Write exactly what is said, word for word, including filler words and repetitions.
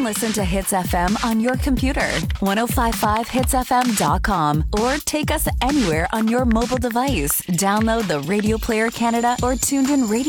listen to Hits F M on your computer, ten fifty-five hits f m dot com, or take us anywhere on your mobile device. Download the Radio Player Canada or Tuned In Radio